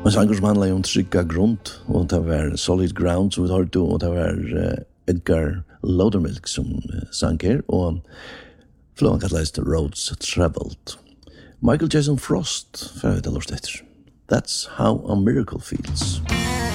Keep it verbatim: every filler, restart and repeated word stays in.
Men sanger som handlar om trygga grund, og det var Solid Ground som vi hørte, og det var uh, Edgar Lodermilk som uh, sang her, og flåen kallast Roads Traveled. Michael Jackson Frost, for jeg vet allorst etter. That's how a miracle feels.